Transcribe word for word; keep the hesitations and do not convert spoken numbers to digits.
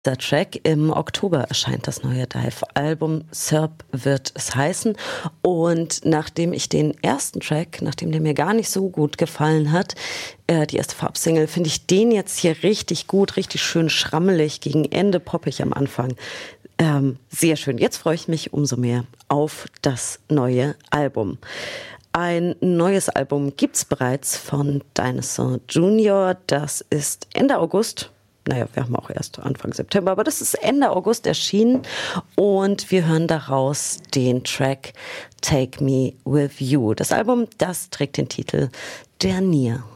Der Track. Im Oktober erscheint das neue Dive-Album, Serb wird es heißen. Und nachdem ich den ersten Track, nachdem der mir gar nicht so gut gefallen hat, äh, die erste Vorab-Single, finde ich den jetzt hier richtig gut, richtig schön schrammelig, gegen Ende poppig am Anfang. Ähm, sehr schön. Jetzt freue ich mich umso mehr auf das neue Album. Ein neues Album gibt's bereits von Dinosaur Junior. Das ist Ende August. Naja, wir haben auch erst Anfang September, aber das ist Ende August erschienen und wir hören daraus den Track Take Me With You. Das Album, das trägt den Titel Der Nier.